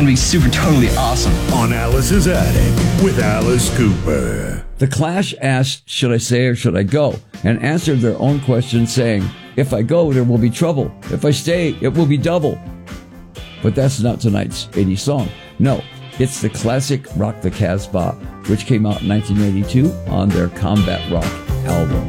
going to be super totally awesome. On Alice's Attic with Alice Cooper. The Clash asked, should I stay or should I go? And answered their own question saying, if I go, there will be trouble. If I stay, it will be double. But that's not tonight's 80s song. No, it's the classic Rock the Casbah, which came out in 1982 on their Combat Rock album.